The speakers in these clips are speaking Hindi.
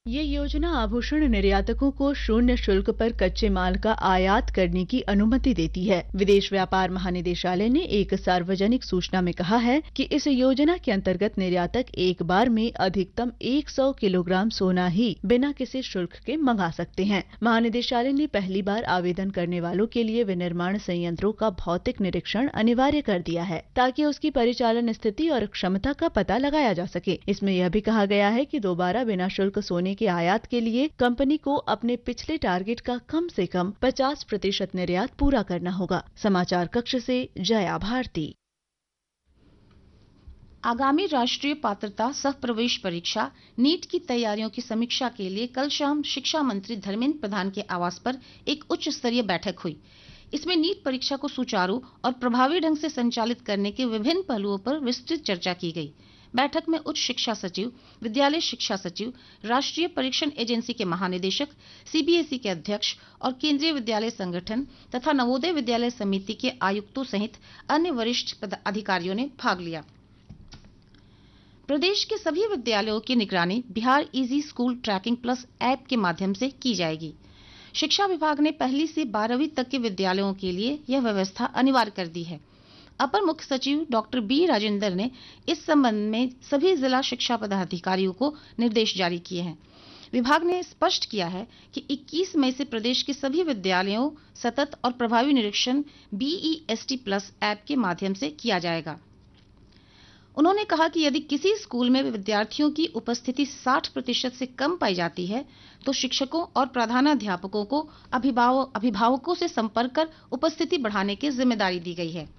ये योजना आभूषण निर्यातकों को शून्य शुल्क पर कच्चे माल का आयात करने की अनुमति देती है। विदेश व्यापार महानिदेशालय ने एक सार्वजनिक सूचना में कहा है कि इस योजना के अंतर्गत निर्यातक एक बार में अधिकतम 100 किलोग्राम सोना ही बिना किसी शुल्क के मंगा सकते हैं। महानिदेशालय ने पहली बार आवेदन करने वालों के लिए विनिर्माण संयंत्रों का भौतिक निरीक्षण अनिवार्य कर दिया है, ताकि उसकी परिचालन स्थिति और क्षमता का पता लगाया जा सके। इसमें यह भी कहा गया है कि दोबारा बिना शुल्क सोने के आयात के लिए कंपनी को अपने पिछले टारगेट का कम से कम 50% निर्यात पूरा करना होगा। समाचार कक्ष से जया भारती। आगामी राष्ट्रीय पात्रता सह प्रवेश परीक्षा नीट की तैयारियों की समीक्षा के लिए कल शाम शिक्षा मंत्री धर्मेंद्र प्रधान के आवास पर एक उच्च स्तरीय बैठक हुई। इसमें नीट परीक्षा को सुचारू और प्रभावी ढंग से संचालित करने के विभिन्न पहलुओं पर विस्तृत चर्चा की गई। बैठक में उच्च शिक्षा सचिव, विद्यालय शिक्षा सचिव, राष्ट्रीय परीक्षण एजेंसी के महानिदेशक, सीबीएसई के अध्यक्ष और केंद्रीय विद्यालय संगठन तथा नवोदय विद्यालय समिति के आयुक्तों सहित अन्य वरिष्ठ अधिकारियों ने भाग लिया। प्रदेश के सभी विद्यालयों की निगरानी Bihar easy school trekking plus app के माध्यम से की जाएगी। शिक्षा विभाग ने पहली से 12वीं तक के विद्यालयों के लिए यह व्यवस्था अनिवार्य कर दी है। अपर मुख्य सचिव डॉक्टर बी राजेंद्र ने इस संबंध में सभी जिला शिक्षा पदाधिकारियों को निर्देश जारी किए हैं। विभाग ने स्पष्ट किया है कि 21 मई से प्रदेश के सभी विद्यालयों सतत और प्रभावी निरीक्षण BEST प्लस ऐप के माध्यम से किया जाएगा। उन्होंने कहा कि यदि किसी स्कूल में विद्यार्थियों की उपस्थिति 60% से कम पाई जाती है तो शिक्षकों और प्रधानाध्यापकों को अभिभावकों से संपर्क कर उपस्थिति बढ़ाने की जिम्मेदारी दी गई है।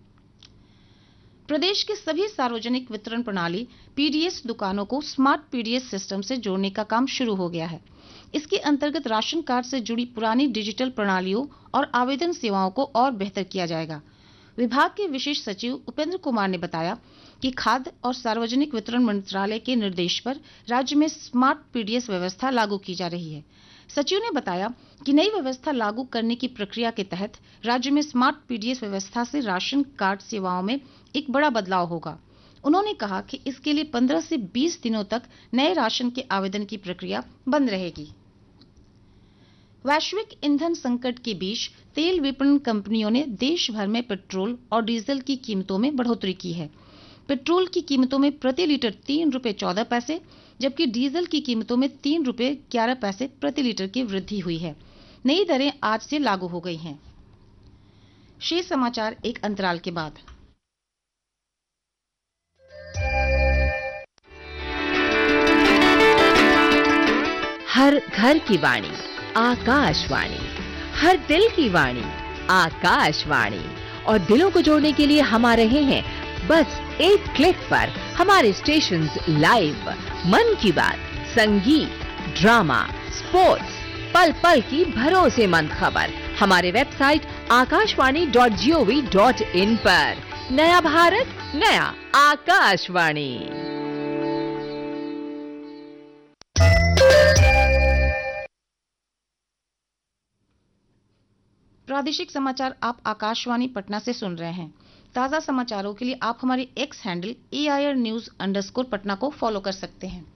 प्रदेश के सभी सार्वजनिक वितरण प्रणाली PDS दुकानों को स्मार्ट PDS सिस्टम से जोड़ने का काम शुरू हो गया है। इसके अंतर्गत राशन कार्ड से जुड़ी पुरानी डिजिटल प्रणालियों और आवेदन सेवाओं को और बेहतर किया जाएगा। विभाग के विशेष सचिव उपेंद्र कुमार ने बताया कि खाद्य और सार्वजनिक वितरण मंत्रालय के निर्देश पर राज्य में स्मार्ट PDS व्यवस्था लागू की जा रही है। सचिव ने बताया कि नई व्यवस्था लागू करने की प्रक्रिया के तहत राज्य में स्मार्ट PDS व्यवस्था से राशन कार्ड सेवाओं में एक बड़ा बदलाव होगा। उन्होंने कहा कि इसके लिए 15 से 20 दिनों तक नए राशन के आवेदन की प्रक्रिया बंद रहेगी। वैश्विक ईंधन संकट के बीच तेल विपणन कंपनियों ने देश भर में पेट्रोल और डीजल की कीमतों में बढ़ोतरी की है। पेट्रोल की कीमतों में प्रति लीटर ₹3.14, जबकि डीजल की कीमतों में ₹3.11 प्रति लीटर की वृद्धि हुई है। नई दरें आज से लागू हो गई हैं। शेष समाचार एक अंतराल के बाद। हर घर की वाणी आकाशवाणी, हर दिल की वाणी आकाशवाणी, और दिलों को जोड़ने के लिए हम आ रहे हैं बस एक क्लिक पर। हमारे स्टेशंस लाइव, मन की बात, संगीत, ड्रामा, स्पोर्ट्स, पल पल की भरोसेमंद खबर हमारे वेबसाइट akashwani.gov.in पर। नया भारत, नया आकाशवाणी। प्रादेशिक समाचार आप आकाशवाणी पटना से सुन रहे हैं। ताजा समाचारों के लिए आप हमारे एक्स हैंडल AIR_News_ को फॉलो कर सकते हैं।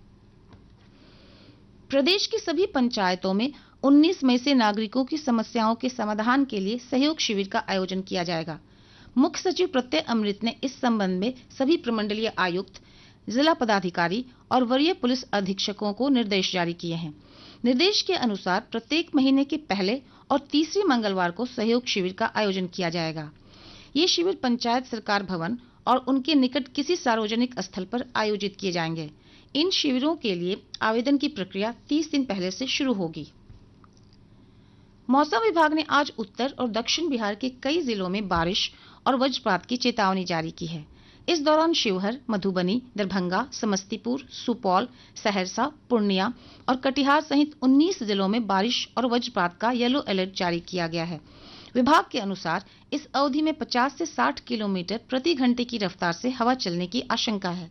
प्रदेश की सभी पंचायतों में 19 मई से नागरिकों की समस्याओं के समाधान के लिए सहयोग शिविर का आयोजन किया जाएगा। मुख्य सचिव प्रत्यय अमृत ने इस संबंध में सभी प्रमंडलीय आयुक्त, जिला पदाधिकारी और वरीय पुलिस अधीक्षकों को निर्देश जारी किए हैं। निर्देश के अनुसार प्रत्येक महीने के पहले और तीसरे मंगलवार को सहयोग शिविर का आयोजन किया जाएगा। ये शिविर पंचायत सरकार भवन और उनके निकट किसी सार्वजनिक स्थल पर आयोजित किए जाएंगे। इन शिविरों के लिए आवेदन की प्रक्रिया 30 दिन पहले से शुरू होगी। मौसम विभाग ने आज उत्तर और दक्षिण बिहार के कई जिलों में बारिश और वज्रपात की चेतावनी जारी की है। इस दौरान शिवहर, मधुबनी, दरभंगा, समस्तीपुर, सुपौल, सहरसा, पूर्णिया और कटिहार सहित 19 जिलों में बारिश और वज्रपात का येलो अलर्ट जारी किया गया है। विभाग के अनुसार इस अवधि में 50 से 60 किलोमीटर प्रति घंटे की रफ्तार से हवा चलने की आशंका है।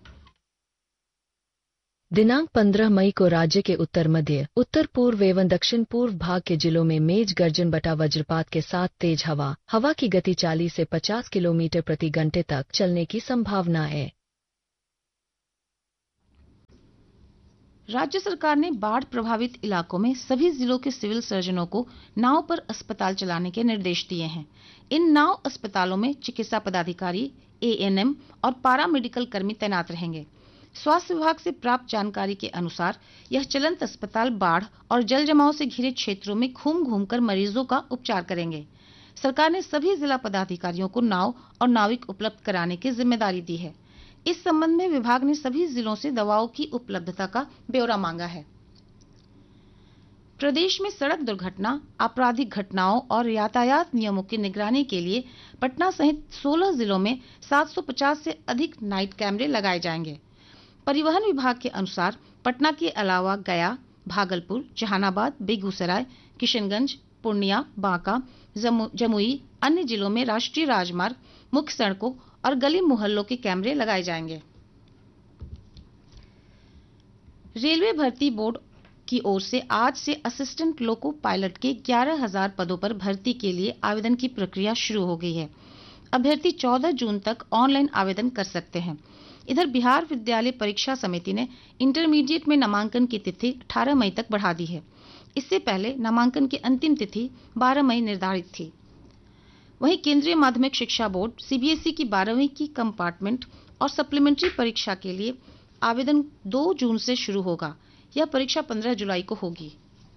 दिनांक 15 मई को राज्य के उत्तर मध्य, उत्तर पूर्व एवं दक्षिण पूर्व भाग के जिलों में मेघ गर्जन बटा वज्रपात के साथ तेज हवा की गति 40 से 50 किलोमीटर प्रति घंटे तक चलने की संभावना है। राज्य सरकार ने बाढ़ प्रभावित इलाकों में सभी जिलों के सिविल सर्जनों को नाव पर अस्पताल चलाने के निर्देश दिए हैं। इन नाव अस्पतालों में चिकित्सा पदाधिकारी, एएनएम और पारामेडिकल कर्मी तैनात रहेंगे। स्वास्थ्य विभाग से प्राप्त जानकारी के अनुसार यह चलंत अस्पताल बाढ़ और जल जमाव से घिरे क्षेत्रों में घूम घूमकर मरीजों का उपचार करेंगे। सरकार ने सभी जिला पदाधिकारियों को नाव और नाविक उपलब्ध कराने की जिम्मेदारी दी है। इस संबंध में विभाग ने सभी जिलों से दवाओं की उपलब्धता का ब्यौरा मांगा है। प्रदेश में सड़क दुर्घटना, आपराधिक घटनाओं और यातायात नियमों की निगरानी के लिए पटना सहित 16 जिलों में 750 से अधिक नाइट कैमरे लगाए जाएंगे। परिवहन विभाग के अनुसार पटना के अलावा गया, भागलपुर, जहानाबाद, बेगूसराय, किशनगंज, पूर्णिया, बांका, जमुई, अन्य जिलों में राष्ट्रीय राजमार्ग, मुख्य सड़कों और गली मोहल्लों के कैमरे लगाए जाएंगे। रेलवे भर्ती बोर्ड की ओर से आज से असिस्टेंट लोको पायलट के 11,000 पदों पर भर्ती के लिए आवेदन की प्रक्रिया शुरू हो गई है। अभ्यर्थी 14 जून तक ऑनलाइन आवेदन कर सकते हैं। इधर बिहार विद्यालय परीक्षा समिति ने इंटरमीडिएट में नामांकन की तिथि 18 मई तक बढ़ा दी है। इससे पहले नामांकन की अंतिम तिथि 12 मई निर्धारित थी। वहीं केंद्रीय माध्यमिक शिक्षा बोर्ड सीबीएसई की 12वीं की कंपार्टमेंट और सप्लीमेंट्री परीक्षा के लिए आवेदन 2 जून से शुरू होगा। यह परीक्षा 15 जुलाई को होगी।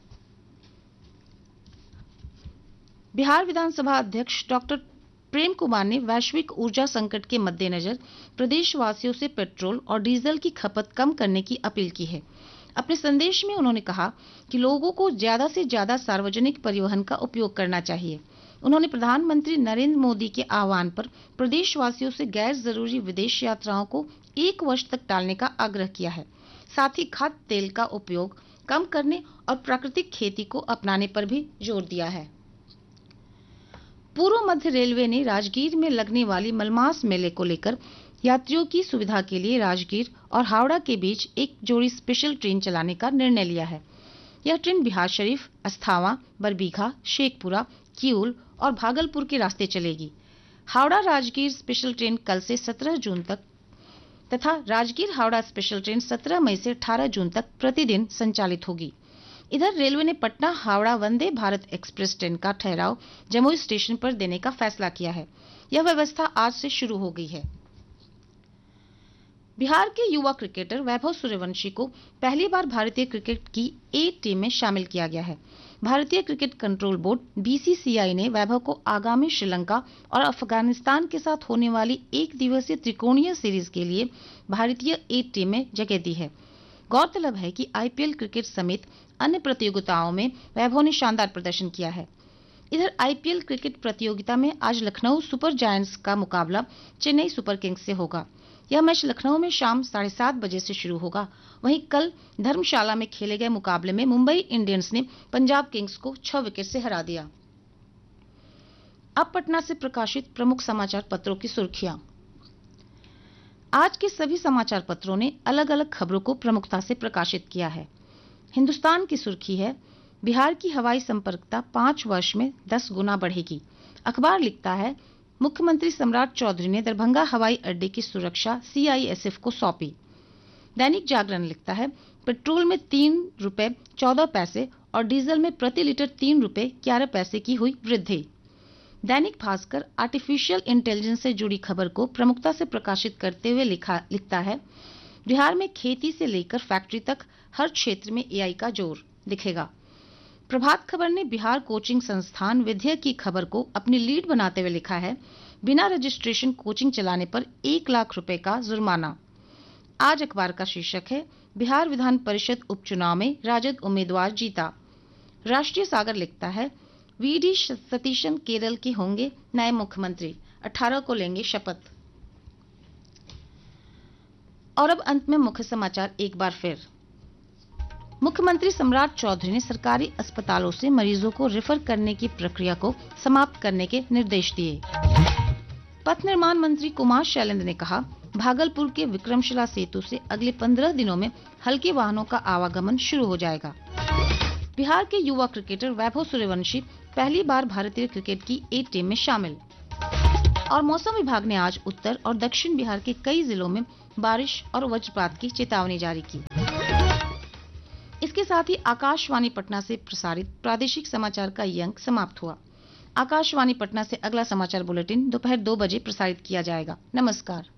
बिहार विधानसभा अध्यक्ष डॉक्टर प्रेम कुमार ने वैश्विक ऊर्जा संकट के मद्देनजर प्रदेशवासियों से पेट्रोल और डीजल की खपत कम करने की अपील की है। अपने संदेश में उन्होंने कहा कि लोगों को ज्यादा से ज्यादा सार्वजनिक परिवहन का उपयोग करना चाहिए। उन्होंने प्रधानमंत्री नरेंद्र मोदी के आह्वान पर प्रदेशवासियों से गैर जरूरी विदेश यात्राओं को 1 वर्ष तक टालने का आग्रह किया है। साथ ही खाद्य तेल का उपयोग कम करने और प्राकृतिक खेती को अपनाने पर भी जोर दिया है। पूर्व मध्य रेलवे ने राजगीर में लगने वाली मलमास मेले को लेकर यात्रियों की सुविधा के लिए राजगीर और हावड़ा के बीच एक जोड़ी स्पेशल ट्रेन चलाने का निर्णय लिया है। यह ट्रेन बिहारशरीफ, अस्थावां, बरबीघा, शेखपुरा, किऊल और भागलपुर के रास्ते चलेगी। हावड़ा राजगीर स्पेशल ट्रेन कल से 17 जून तक तथा राजगीर हावड़ा स्पेशल ट्रेन 17 मई से 18 जून तक प्रतिदिन संचालित होगी। इधर रेलवे ने पटना हावड़ा वंदे भारत एक्सप्रेस ट्रेन का ठहराव जमुई स्टेशन पर देने का फैसला किया है। यह व्यवस्था आज से शुरू हो गई है। बिहार के युवा क्रिकेटर वैभव सूर्यवंशी को पहली बार भारतीय क्रिकेट की ए टीम में शामिल किया गया है। भारतीय क्रिकेट कंट्रोल बोर्ड बीसीसीआई ने वैभव को आगामी श्रीलंका और अफगानिस्तान के साथ होने वाली 1 दिवसीय त्रिकोणीय सीरीज के लिए भारतीय ए टीम में जगह दी है। गौरतलब है कि आईपीएल क्रिकेट समेत अन्य प्रतियोगिताओं में वैभव ने शानदार प्रदर्शन किया है। इधर आईपीएल क्रिकेट प्रतियोगिता में आज लखनऊ सुपर जायंट्स का मुकाबला चेन्नई सुपर किंग्स से होगा। यह मैच लखनऊ में शाम 7:30 बजे से शुरू होगा। वहीं कल धर्मशाला में खेले गए मुकाबले में मुंबई इंडियंस ने पंजाब किंग्स को 6 विकेट से हरा दिया। अब पटना से प्रकाशित प्रमुख समाचार पत्रों की सुर्खियां। आज के सभी समाचार पत्रों ने अलग अलग खबरों को प्रमुखता से प्रकाशित किया है। हिंदुस्तान की सुर्खी है, बिहार की हवाई संपर्कता 5 वर्ष में 10 गुना बढ़ेगी। अखबार लिखता है, मुख्यमंत्री सम्राट चौधरी ने दरभंगा हवाई अड्डे की सुरक्षा सीआईएसएफ को सौंपी। दैनिक जागरण लिखता है, पेट्रोल में 3 रुपए 14 पैसे और डीजल में प्रति लीटर 3 रुपए 11 पैसे की हुई वृद्धि। दैनिक भास्कर आर्टिफिशियल इंटेलिजेंस से जुड़ी खबर को प्रमुखता से प्रकाशित करते हुए लिखता है, बिहार में खेती से लेकर फैक्ट्री तक हर क्षेत्र में एआई का जोर दिखेगा। प्रभात खबर ने बिहार कोचिंग संस्थान विधेयक की खबर को अपनी लीड बनाते हुए लिखा है, बिना रजिस्ट्रेशन कोचिंग चलाने पर 1 लाख रुपए का जुर्माना। आज अखबार का शीर्षक है, बिहार विधान परिषद उपचुनाव में राजद उम्मीदवार जीता। राष्ट्रीय सागर लिखता है, वीडी सतीशन केरल के होंगे नए मुख्यमंत्री, 18 को लेंगे शपथ। और अब अंत में मुख्य समाचार एक बार फिर। मुख्यमंत्री सम्राट चौधरी ने सरकारी अस्पतालों से मरीजों को रेफर करने की प्रक्रिया को समाप्त करने के निर्देश दिए। पथ निर्माण मंत्री कुमार शैलेंद्र ने कहा, भागलपुर के विक्रमशिला सेतु से अगले 15 दिनों में हल्के वाहनों का आवागमन शुरू हो जाएगा। बिहार के युवा क्रिकेटर वैभव सूर्यवंशी पहली बार भारतीय क्रिकेट की ए टीम में शामिल। और मौसम विभाग ने आज उत्तर और दक्षिण बिहार के कई जिलों में बारिश और वज्रपात की चेतावनी जारी की। इसके साथ ही आकाशवाणी पटना से प्रसारित प्रादेशिक समाचार का ये अंक समाप्त हुआ। आकाशवाणी पटना से अगला समाचार बुलेटिन दोपहर 2 बजे प्रसारित किया जाएगा। नमस्कार।